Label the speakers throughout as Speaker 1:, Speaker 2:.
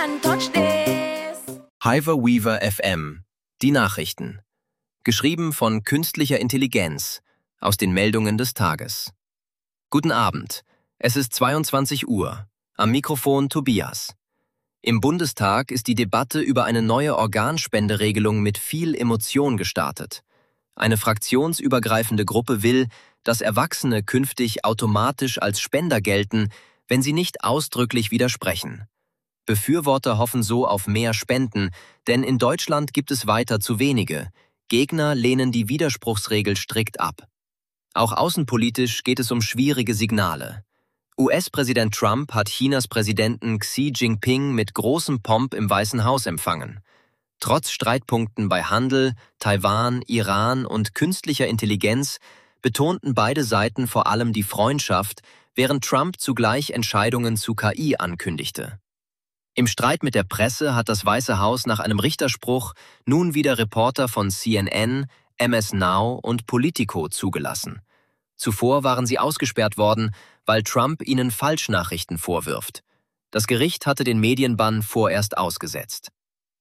Speaker 1: Touch this.
Speaker 2: Hiver Weaver FM. Die Nachrichten. Geschrieben von künstlicher Intelligenz aus den Meldungen des Tages. Guten Abend. Es ist 22 Uhr. Am Mikrofon Tobias. Im Bundestag ist die Debatte über eine neue Organspenderegelung mit viel Emotion gestartet. Eine fraktionsübergreifende Gruppe will, dass Erwachsene künftig automatisch als Spender gelten, wenn sie nicht ausdrücklich widersprechen. Befürworter hoffen so auf mehr Spenden, denn in Deutschland gibt es weiter zu wenige. Gegner lehnen die Widerspruchsregel strikt ab. Auch außenpolitisch geht es um schwierige Signale. US-Präsident Trump hat Chinas Präsidenten Xi Jinping mit großem Pomp im Weißen Haus empfangen. Trotz Streitpunkten bei Handel, Taiwan, Iran und künstlicher Intelligenz betonten beide Seiten vor allem die Freundschaft, während Trump zugleich Entscheidungen zu KI ankündigte. Im Streit mit der Presse hat das Weiße Haus nach einem Richterspruch nun wieder Reporter von CNN, MS Now und Politico zugelassen. Zuvor waren sie ausgesperrt worden, weil Trump ihnen Falschnachrichten vorwirft. Das Gericht hatte den Medienbann vorerst ausgesetzt.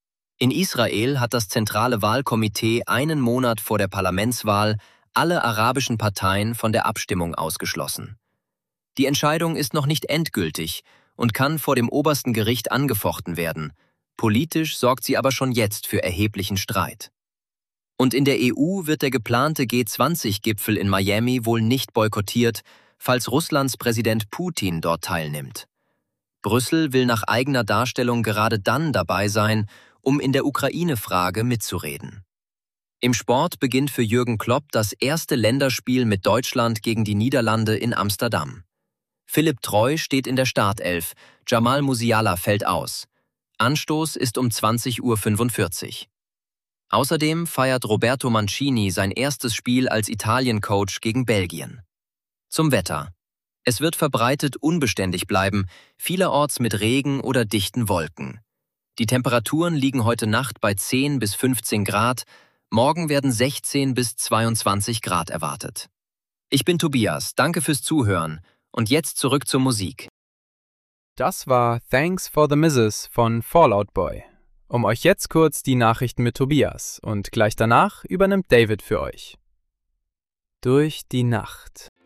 Speaker 2: In Israel hat das Zentrale Wahlkomitee einen Monat vor der Parlamentswahl alle arabischen Parteien von der Abstimmung ausgeschlossen. Die Entscheidung ist noch nicht endgültig und kann vor dem obersten Gericht angefochten werden. Politisch sorgt sie aber schon jetzt für erheblichen Streit. Und in der EU wird der geplante G20-Gipfel in Miami wohl nicht boykottiert, falls Russlands Präsident Putin dort teilnimmt. Brüssel will nach eigener Darstellung gerade dann dabei sein, um in der Ukraine-Frage mitzureden. Im Sport beginnt für Jürgen Klopp das erste Länderspiel mit Deutschland gegen die Niederlande in Amsterdam. Philipp Treu steht in der Startelf, Jamal Musiala fällt aus. Anstoß ist um 20:45 Uhr. Außerdem feiert Roberto Mancini sein erstes Spiel als Italien-Coach gegen Belgien. Zum Wetter. Es wird verbreitet unbeständig bleiben, vielerorts mit Regen oder dichten Wolken. Die Temperaturen liegen heute Nacht bei 10 bis 15 Grad, morgen werden 16 bis 22 Grad erwartet. Ich bin Tobias, danke fürs Zuhören. Und jetzt zurück zur Musik.
Speaker 3: Das war Thanks for the Misses von Fall Out Boy. Um euch jetzt kurz die Nachrichten mit Tobias und gleich danach übernimmt David für euch. Durch die Nacht.